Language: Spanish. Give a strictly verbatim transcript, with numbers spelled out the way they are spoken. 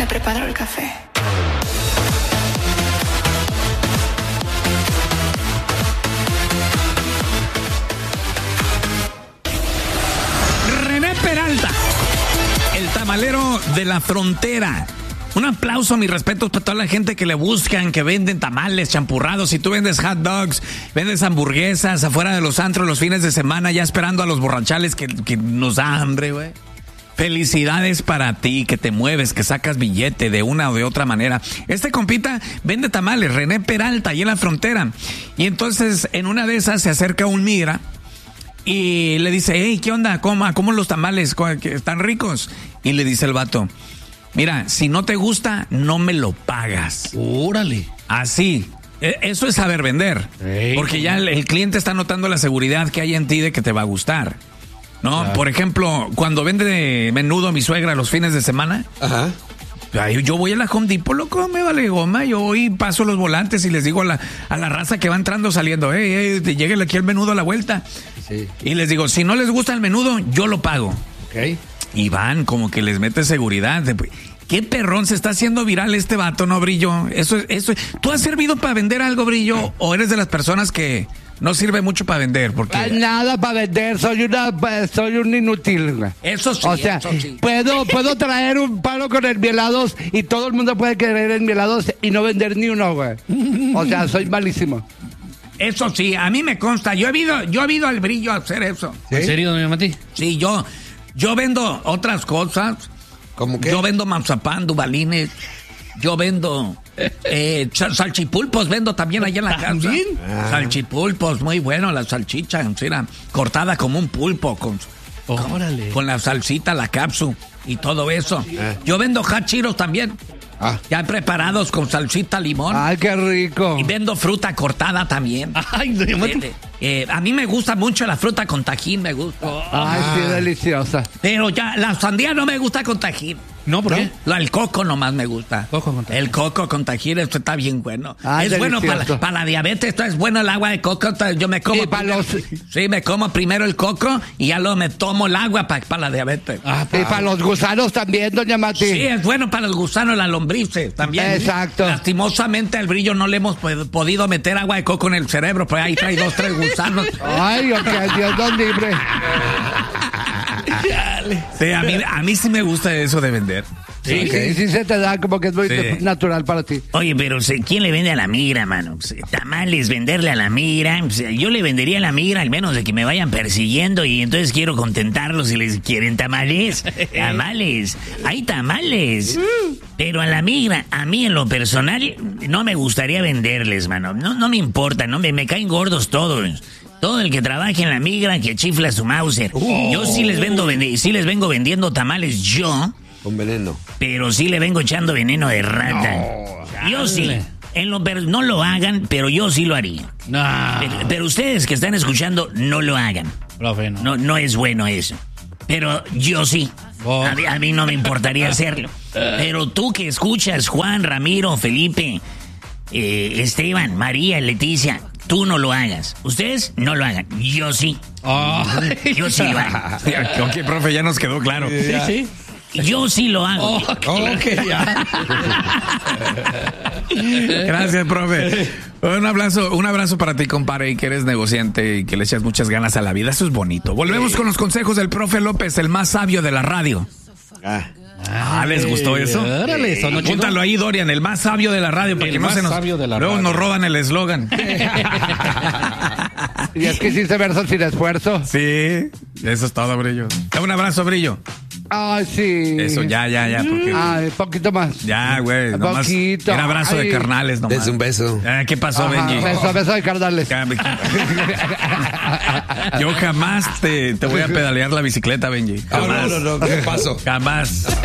preparo el café. René Peralta, el tamalero de la frontera. Un aplauso, mis respetos para toda la gente que le buscan, que venden tamales, champurrados. Si tú vendes hot dogs, vendes hamburguesas afuera de los antros los fines de semana, ya esperando a los borrachales que, que nos da hambre, güey. Felicidades para ti, que te mueves, que sacas billete de una o de otra manera. Este compita vende tamales, René Peralta, ahí en la frontera. Y entonces, en una de esas se acerca un migra y le dice, hey, ¿qué onda? ¿Cómo, cómo los tamales? ¿Están ricos? Y le dice el vato, mira, si no te gusta, no me lo pagas. Órale. Así. Eso es saber vender. Ey, porque ya el, el cliente está notando la seguridad que hay en ti de que te va a gustar. ¿No? Claro. Por ejemplo, cuando vende menudo mi suegra los fines de semana, ajá. Yo voy a la Home Depot, loco, me vale goma. Yo voy, paso los volantes y les digo a la, a la raza que va entrando, saliendo, hey, hey, lléguenle aquí el menudo a la vuelta. Sí. Y les digo, si no les gusta el menudo, yo lo pago. Ok. Y van como que les mete seguridad. ¿Qué perrón se está haciendo viral este vato, no, Brillo? Eso, eso. ¿Tú has servido para vender algo, Brillo? ¿O eres de las personas que no sirve mucho para vender? Porque nada para vender, soy una soy un inútil, güey. Eso sí. O sea, eso sí. puedo puedo traer un palo con enmielados y todo el mundo puede querer enmielados y no vender ni uno, güey. O sea, soy malísimo. Eso sí, a mí me consta. Yo he visto, yo he visto al Brillo hacer eso. ¿Sí? ¿En serio, doña Mati? Sí, yo, yo vendo otras cosas. ¿Cómo qué? Yo vendo mazapán, dubalines. Yo vendo eh, salchipulpos, vendo también allá en la casa. Ah. Salchipulpos, muy bueno, la salchicha, mira, cortada como un pulpo, con, con, con la salsita, la cápsula y todo eso. Ah. Yo vendo hachiros también. Ah. Ya preparados con salsita, limón. Ay, qué rico. Y vendo fruta cortada también. Ay, eh, eh, a mí me gusta mucho la fruta con tajín, me gusta. Ay, sí, deliciosa. Pero ya, la sandía no me gusta con tajín. No, ¿por qué? La, el coco nomás me gusta. Coco con tajín. El coco con tajín, esto está bien bueno. Ay, es delicioso. bueno para, para la diabetes, esto es bueno el agua de coco. Yo me como. Sí, para los... sí, me como primero el coco y ya luego me tomo el agua para, para la diabetes. Ah, y para los gusanos también, doña Mati. Sí, es bueno para los gusanos, las lombrices también. Exacto. Lastimosamente al Brillo no le hemos podido meter agua de coco en el cerebro, pero ahí trae dos, tres gusanos. Ay, ok, Dios nos libre. Sí, a mí, a mí sí me gusta eso de vender. Sí, okay. sí, sí se te da como que es muy sí. natural para ti. Oye, pero ¿quién le vende a la migra, mano? Tamales, venderle a la migra. Yo le vendería a la migra al menos de que me vayan persiguiendo y entonces quiero contentarlos y les quieren tamales. Tamales, hay tamales. Pero a la migra, a mí en lo personal, no me gustaría venderles, mano. No, no me importa, no me, me caen gordos todos. Todo el que trabaje en la migra que chifla su Mauser. Oh. Yo sí les vendo, sí les vengo vendiendo tamales yo. Con veneno. Pero sí le vengo echando veneno de rata. No, yo sí. En lo, pero no lo hagan, pero yo sí lo haría. No. Pero, pero ustedes que están escuchando, no lo hagan. Profe, no. No, no es bueno eso. Pero yo sí. Oh. A, a mí no me importaría hacerlo. Pero tú que escuchas, Juan, Ramiro, Felipe, eh, Esteban, María, Leticia, tú no lo hagas. Ustedes no lo hagan. Yo sí. Oh. Yo sí lo hago. Ok, profe, ya nos quedó claro. Sí, sí. Yo sí lo hago. Oh, okay, ya. Gracias, profe. Un abrazo, un abrazo para ti, compadre, y que eres negociante y que le echas muchas ganas a la vida. Eso es bonito. Volvemos con los consejos del profe López, el más sabio de la radio. Ah. Ah, ¿les gustó eso? Órale, sonó chido. Apúntalo ahí, Dorian, el más sabio de la radio, para que no se nos... Luego radio. Nos roban el eslogan. Y es que hiciste versos sin esfuerzo. Sí, eso es todo, Brillo. Un abrazo, Brillo. Ay, sí. Eso, ya, ya, ya. Porque... Ay, poquito más. Ya, güey. Un poquito. Un abrazo Ay. de carnales nomás. Des un beso. Eh, ¿Qué pasó, Ajá, Benji? Beso, beso de carnales. Yo jamás te, te voy a pedalear la bicicleta, Benji. Jamás. No, no, no, ¿qué pasó? Jamás.